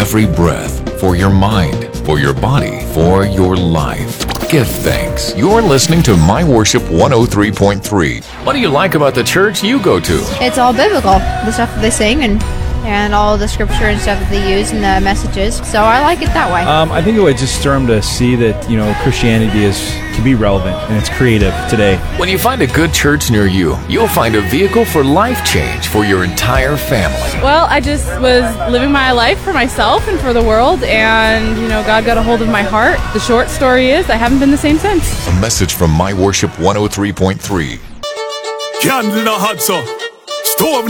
every breath, for your mind, for your body, for your life. Give thanks. You're listening to My Worship 103.3. What do you like about the church you go to? It's all biblical, the stuff that they sing and all the scripture and stuff that they use and the messages. So I like it that way. I think it would just stir them to see that, Christianity can be relevant and it's creative today. When you find a good church near you, you'll find a vehicle for life change for your entire family. Well, I just was living my life for myself and for the world, and, God got a hold of my heart. The short story is I haven't been the same since. A message from My Worship 103.3. Candle in a hot sun. Stove